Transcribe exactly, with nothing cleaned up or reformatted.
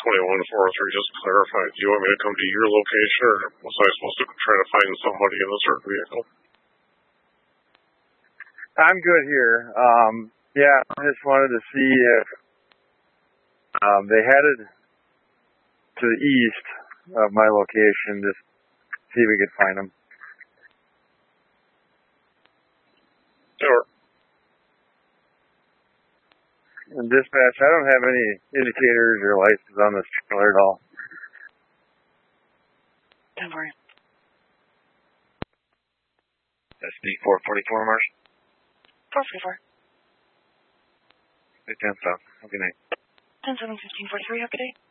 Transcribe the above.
twenty-one four oh three, just to clarify, do you want me to come to your location, or was I supposed to try to find somebody in a certain vehicle? I'm good here. Um, yeah, I just wanted to see if um, they headed to the east of my location, just see if we could find them. Sure. And dispatch, I don't have any indicators or lights on this trailer at all. Don't worry. S D four forty-four, Marsh. four forty-four. ten south. Have a good night. ten seven fifteen forty-three, have a good day.